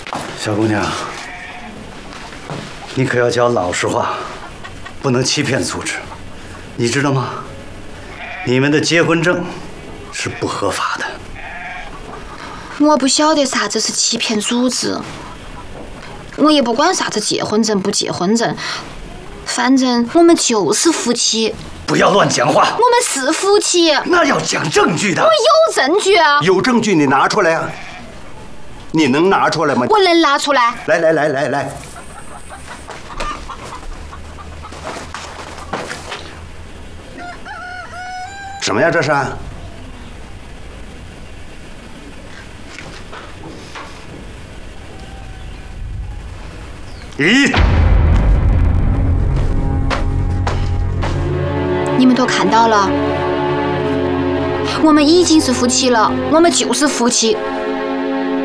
小姑娘，你可要讲老实话，不能欺骗组织，你知道吗？你们的结婚证是不合法的。 我不晓得啥子是欺骗组织，我也不管啥子结婚证不结婚证，反正我们就是夫妻。 不要乱讲话。 我们是夫妻。 那要讲证据的。 我有证据啊。 有证据你拿出来啊！你能拿出来吗？ 我能拿出来。 来。什么呀？这是？ 咦？ 你们都看到了，我们已经是夫妻了，我们就是夫妻。